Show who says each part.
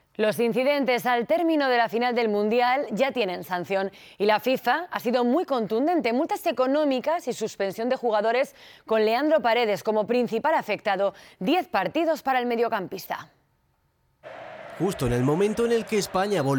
Speaker 1: Los incidentes al término de la final del Mundial ya tienen sanción y la FIFA ha sido muy contundente. Multas económicas y suspensión de jugadores con Leandro Paredes como principal afectado. 10 partidos para el mediocampista.
Speaker 2: Justo en el momento en el que España volvió